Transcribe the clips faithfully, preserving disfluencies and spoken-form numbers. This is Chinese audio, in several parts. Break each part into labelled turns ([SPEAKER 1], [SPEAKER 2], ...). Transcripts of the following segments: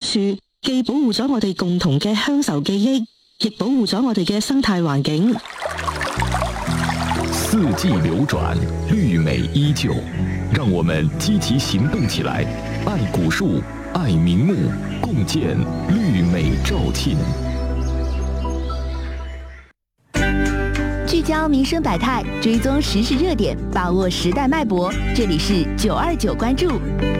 [SPEAKER 1] 樹既保護咗我哋共同嘅鄉愁記憶，亦保護咗我哋嘅生態環境。
[SPEAKER 2] 四季流轉，綠美依舊，讓我們積極行動起來，愛古樹，愛名木，共建綠美肇慶。
[SPEAKER 3] 聚焦民生百態，追蹤時事熱點，把握時代脈搏。這裡是九二九關注。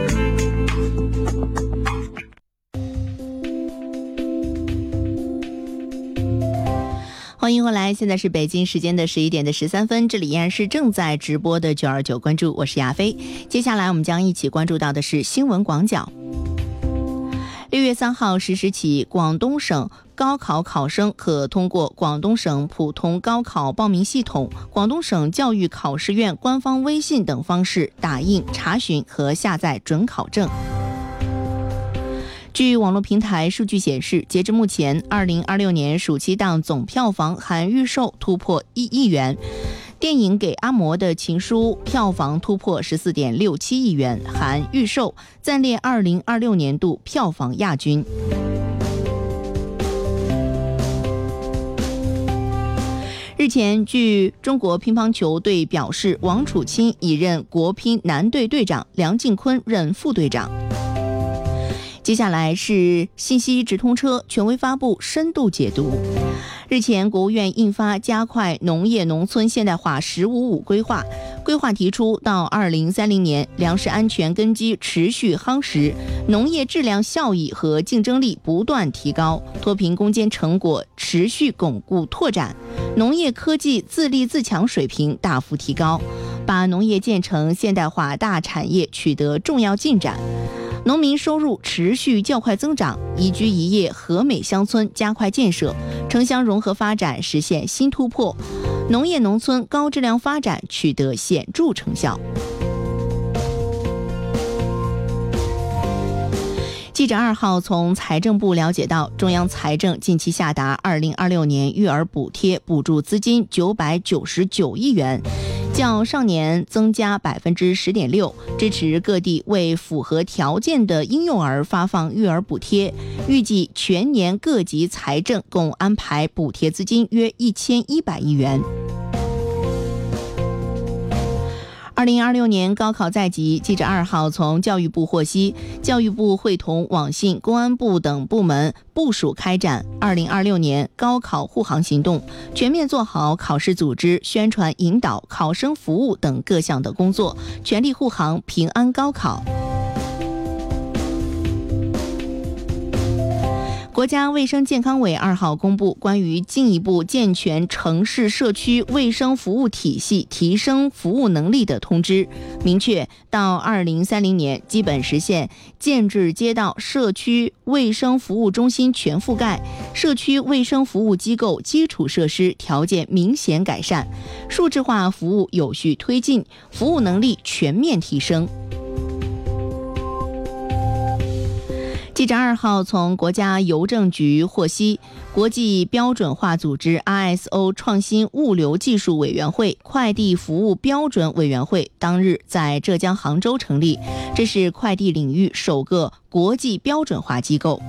[SPEAKER 3] 歡迎回來，現在是北京時間的十一點的十三分，這裡依然是正在直播的九二九關注，我是亞飛。接下來我們將一起關注到的是新聞廣角。六月三號實施起，廣東省高考考生可通過廣東省普通高考報名系統、廣東省教育考試院官方微信等方式打印、查詢和下載准考證。據網絡平台數據顯示，截至目前，二零二六年暑期檔總票房含預售突破一億元。電影《給阿嬤的情書》票房突破十四點六七億元，含預售，暫列二零二六年度票房亞軍。日前，據中國乒乓球隊表示，王楚欽已任國乒男隊隊長，梁靖昆任副隊長。接下來是信息直通車權威發布深度解讀。日前，國務院印發加快農業農村現代化“十五五”規劃，規劃提出到二零三零年，糧食安全根基持續夯實，農業質量效益和競爭力不斷提高，脫貧攻堅成果持續鞏固拓展，農業科技自立自強水平大幅提高，把農業建成現代化大產業取得重要進展。農民收入持續較快增長，宜居宜業和美鄉村加快建設，城鄉融合發展實現新突破，農業農村高質量發展取得顯著成效。記者二號從財政部了解到，中央財政近期下達二零二六年育兒補貼補助資金九百九十九億元。較上年增加百分之十點六，支持各地為符合條件的嬰幼兒發放育兒補貼。預計全年各級財政共安排補貼資金約一千一百億元。二零二六年高考在即，記者二號從教育部獲悉，教育部會同網信、公安部等部門部署開展二零二六年高考護航行動，全面做好考試組織、宣傳引導、考生服務等各項的工作，全力護航平安高考。國家衛生健康委二號公布關於進一步健全城市社區衛生服務體系、提升服務能力的通知，明確到二零三零年基本實現建制街道社區衛生服務中心全覆蓋，社區衛生服務機構基礎設施條件明顯改善，數字化服務有序推進，服務能力全面提升。記者二號從國家郵政局獲悉，國際標準化組織 I S O 創新物流技術委員會快遞服務標準委員會當日在浙江杭州成立，這是快遞領域首個國際標準化機構。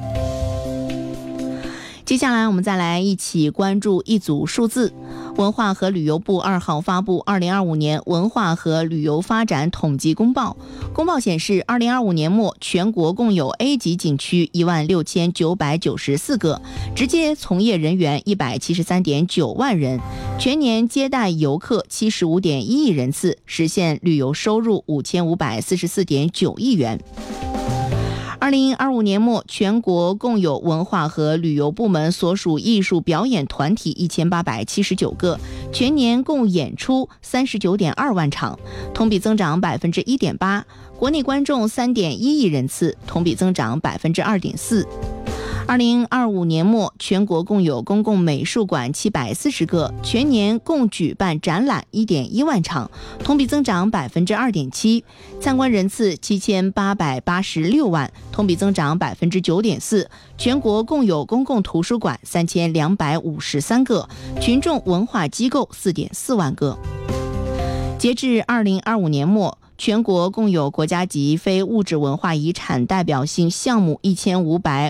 [SPEAKER 3] 接下來我們再來一起關注一組數字。文化和旅遊部二號發布二零二五年文化和旅遊發展統計公報。公報顯示，二零二五年末全國共有 A 級景區一萬六千九百九十四個，直接從業人員一百七十三點九萬人，全年接待遊客七十五點一億人次，實現旅遊收入五千五百四十四點九億元。二零二五年末，全國共有文化和旅遊部門所屬藝術表演團體一千八百七十九個，全年共演出三十九點二萬場，同比增長百分之一點八。國內觀眾三點一億人次，同比增長百分之二點四。二零二五年末，全國共有公共美術館七百四十個，全年共舉辦展覽一點一萬場，同比增長百分之二點七。參觀人次七千八百八十六萬，同比增長百分之九點四。全國共有公共圖書館三千兩百五十三個，群眾文化機構四點四萬個。截至二零二五年末，全國共有國家級非物質文化遺產代表性項目一千五百